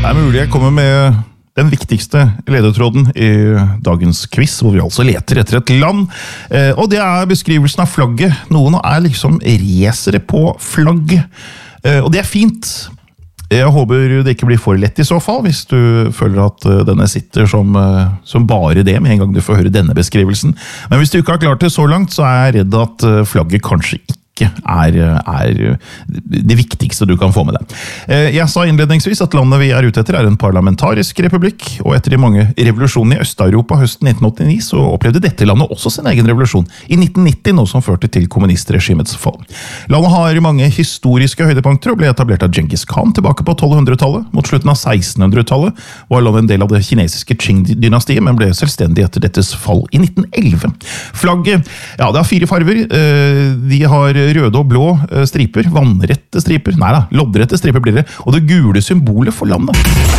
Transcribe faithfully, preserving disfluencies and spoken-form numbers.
Det er mulig jeg kommer med den viktigste ledetråden i dagens quiz, hvor vi altså leter etter et land. Og det er beskrivelsen av flagget. Noen er liksom resere på flagg. Og det er fint. Jeg håper det ikke blir for lett i så fall, hvis du føler at denne sitter som, som bare det, med en gang du får høre denne beskrivelsen. Men hvis du ikke har klart det så langt, så er jeg redd at flagget kanskje ikke Er, er det viktigste du kan få med deg. Jeg sa innledningsvis at landet vi er ute etter er en parlamentarisk republikk, og etter de mange revolusjonene i Øst-Europa høsten nitten åttini så opplevde dette landet også sin egen revolusjon i nitten nitti, noe som førte til kommunistregimets fall. Landet har mange historiske høydepunkter og ble etablert av Genghis Khan tilbake på tolvhundretallet. Mot slutten av sekstenhundretallet var landet en del av det kinesiske Qing-dynastiet, men ble selvstendig etter dettes fall i nitten elleve. Flagget, ja, det har fire farver. De har røde og blå striper, vannrette striper, nei da, loddrette striper blir det, og det gule symbolet for landet.